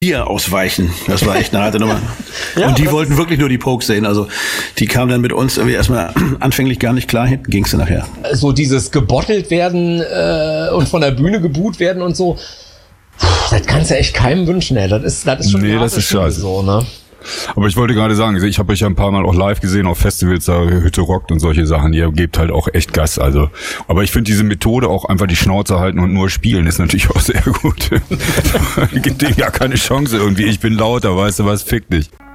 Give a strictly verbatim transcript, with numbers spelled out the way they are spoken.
Bier ausweichen. Das war echt eine harte Nummer. Ja, und die wollten wirklich nur die Pokes sehen. Also die kamen dann mit uns irgendwie erstmal anfänglich gar nicht klar. Hinten ging's dann nachher. So dieses gebottelt werden äh, und von der Bühne geboot werden und so. Das kannst du echt keinem wünschen, ey. Das ist, das ist schon nee, das ist scheiße. So, ne? Aber ich wollte gerade sagen, ich habe euch ja ein paar Mal auch live gesehen auf Festivals, da Hütte rockt und solche Sachen. Ihr gebt halt auch echt Gas. Also, aber ich finde diese Methode auch einfach die Schnauze halten und nur spielen ist natürlich auch sehr gut. Gibt dem ja keine Chance irgendwie. Ich bin lauter, weißt du was? Fick dich.